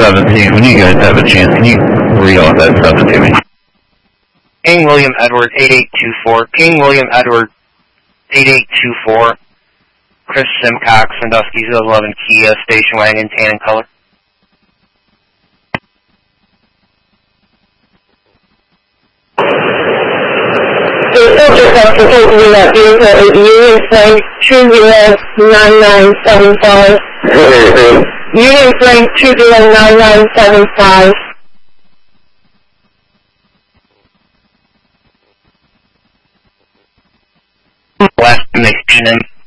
17, when you guys have a chance, can you read off that 7 to me? King William Edward 8824. King William Edward 8824. Chris Simcox, Sandusky 011 Kia, station wagon, tan and color. The subject of proposal in that vehicle is Union Flank 209975. Union Flank 209975. Last destination